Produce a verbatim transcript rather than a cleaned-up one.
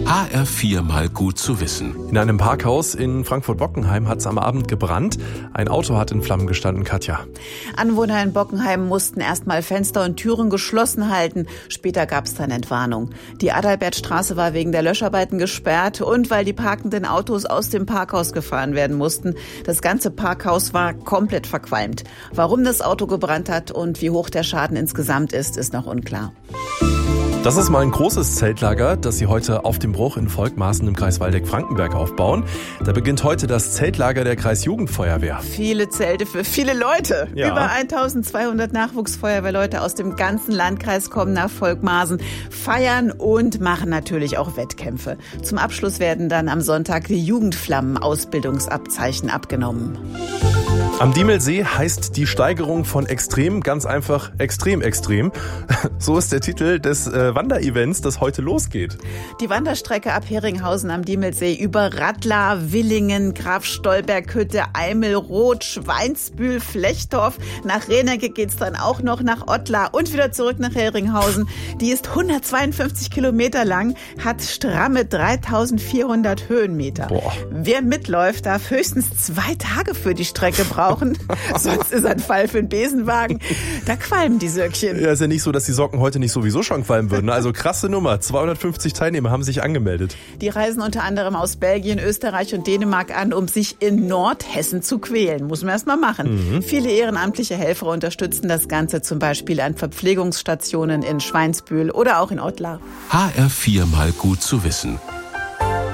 H R vier mal gut zu wissen. In einem Parkhaus in Frankfurt-Bockenheim hat es am Abend gebrannt. Ein Auto hat in Flammen gestanden, Katja. Anwohner in Bockenheim mussten erstmal Fenster und Türen geschlossen halten. Später gab es dann Entwarnung. Die Adalbertstraße war wegen der Löscharbeiten gesperrt und weil die parkenden Autos aus dem Parkhaus gefahren werden mussten. Das ganze Parkhaus war komplett verqualmt. Warum das Auto gebrannt hat und wie hoch der Schaden insgesamt ist, ist noch unklar. Das ist mal ein großes Zeltlager, das sie heute auf dem Bruch in Volkmarsen im Kreis Waldeck-Frankenberg aufbauen. Da beginnt heute das Zeltlager der Kreisjugendfeuerwehr. Viele Zelte für viele Leute. Ja. Über eintausendzweihundert Nachwuchsfeuerwehrleute aus dem ganzen Landkreis kommen nach Volkmarsen, feiern und machen natürlich auch Wettkämpfe. Zum Abschluss werden dann am Sonntag die Jugendflammen-Ausbildungsabzeichen abgenommen. Am Diemelsee heißt die Steigerung von extrem ganz einfach extrem extrem. So ist der Titel des äh, Wanderevents, das heute losgeht. Die Wanderstrecke ab Heringhausen am Diemelsee über Radlar, Willingen, Graf Stolberg-Hütte, Eimelroth, Schweinsbühl, Flechtdorf. Nach Renecke geht's dann auch noch nach Ottlar und wieder zurück nach Heringhausen. Die ist hundertzweiundfünfzig Kilometer lang, hat stramme dreitausendvierhundert Höhenmeter. Boah. Wer mitläuft, darf höchstens zwei Tage für die Strecke brauchen. Sonst ist ein Fall für einen Besenwagen. Da qualmen die Söckchen. Ja, ist ja nicht so, dass die Socken heute nicht sowieso schon qualmen würden. Also krasse Nummer. zweihundertfünfzig Teilnehmer haben sich angemeldet. Die reisen unter anderem aus Belgien, Österreich und Dänemark an, um sich in Nordhessen zu quälen. Muss man erst mal machen. Mhm. Viele ehrenamtliche Helfer unterstützen das Ganze zum Beispiel an Verpflegungsstationen in Schweinsbühl oder auch in Ottlar. H R vier mal gut zu wissen.